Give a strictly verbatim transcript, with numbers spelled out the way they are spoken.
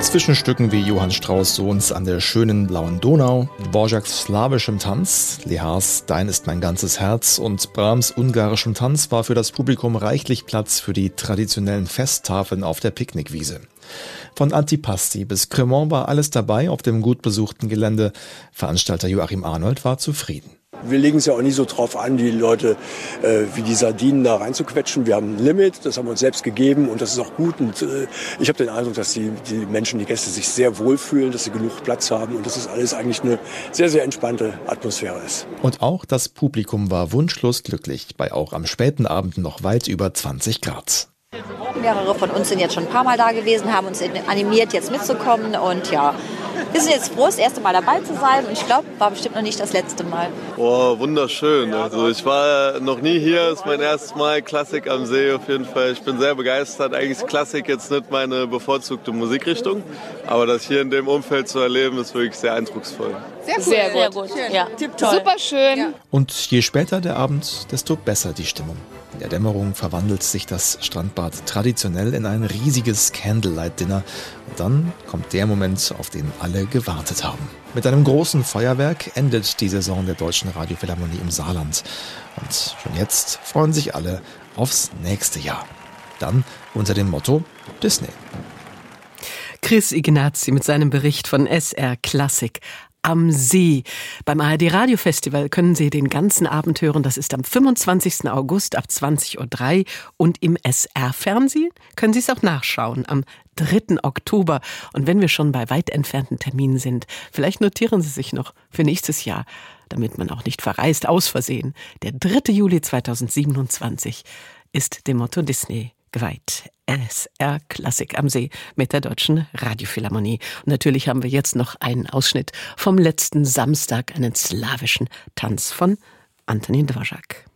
Mit Zwischenstücken wie Johann Strauss' Sohns An der schönen blauen Donau, Dvořáks slawischem Tanz, Lehars Dein ist mein ganzes Herz und Brahms ungarischem Tanz war für das Publikum reichlich Platz für die traditionellen Festtafeln auf der Picknickwiese. Von Antipasti bis Cremant war alles dabei auf dem gut besuchten Gelände. Veranstalter Joachim Arnold war zufrieden. Wir legen es ja auch nie so drauf an, die Leute äh, wie die Sardinen da reinzuquetschen. Wir haben ein Limit, das haben wir uns selbst gegeben und das ist auch gut. Und äh, ich habe den Eindruck, dass die, die Menschen, die Gäste sich sehr wohlfühlen, dass sie genug Platz haben und dass das alles eigentlich eine sehr, sehr entspannte Atmosphäre ist. Und auch das Publikum war wunschlos glücklich, bei auch am späten Abend noch weit über zwanzig Grad. Mehrere von uns sind jetzt schon ein paar Mal da gewesen, haben uns animiert, jetzt mitzukommen und ja, wir sind jetzt froh, das erste Mal dabei zu sein und ich glaube, war bestimmt noch nicht das letzte Mal. Oh, wunderschön. Also ich war noch nie hier, ist mein erstes Mal. Klassik am See auf jeden Fall. Ich bin sehr begeistert. Eigentlich ist Klassik jetzt nicht meine bevorzugte Musikrichtung, aber das hier in dem Umfeld zu erleben, ist wirklich sehr eindrucksvoll. Sehr gut. Sehr, sehr gut. Schön. Ja. Tipptoll. Super schön. Ja. Und je später der Abend, desto besser die Stimmung. In der Dämmerung verwandelt sich das Strandbad traditionell in ein riesiges Candlelight-Dinner. Und dann kommt der Moment, auf den alle gewartet haben. Mit einem großen Feuerwerk endet die Saison der Deutschen Radiophilharmonie im Saarland. Und schon jetzt freuen sich alle aufs nächste Jahr. Dann unter dem Motto Disney. Chris Ignazi mit seinem Bericht von S R Klassik am See. Beim A R D Radiofestival können Sie den ganzen Abend hören. Das ist am fünfundzwanzigsten August ab zwanzig Uhr drei. Und im S R-Fernsehen können Sie es auch nachschauen am dritten Oktober. Und wenn wir schon bei weit entfernten Terminen sind, vielleicht notieren Sie sich noch für nächstes Jahr, damit man auch nicht verreist aus Versehen. Der dritte Juli zweitausendsiebenundzwanzig ist dem Motto Disney geweiht. S R Klassik am See mit der Deutschen Radiophilharmonie. Und natürlich haben wir jetzt noch einen Ausschnitt vom letzten Samstag, einen slawischen Tanz von Antonín Dvořák.